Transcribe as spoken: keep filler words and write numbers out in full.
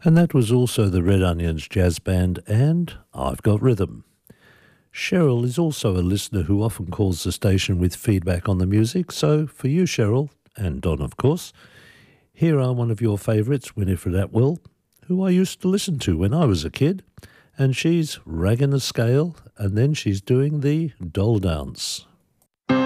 And that was also the Red Onions Jazz Band and I've Got Rhythm. Cheryl is also a listener who often calls the station with feedback on the music, so for you, Cheryl, and Don, of course, here are one of your favourites, Winifred Atwell, who I used to listen to when I was a kid, and she's ragging a scale, and then she's doing the doll dance.